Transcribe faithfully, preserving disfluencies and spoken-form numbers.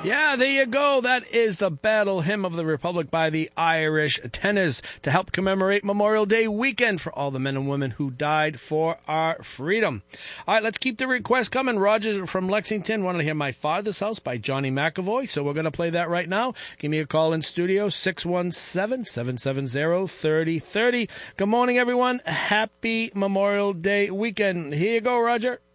Yeah, there you go. That is the Battle Hymn of the Republic by the Irish Tenors to help commemorate Memorial Day weekend for all the men and women who died for our freedom. All right, let's keep the request coming. Roger from Lexington wanted to hear My Father's House by Johnny McAvoy, so we're going to play that right now. Give me a call in studio, six one seven, seven seven zero, three oh three oh. Good morning, everyone. Happy Memorial Day weekend. Here you go, Roger.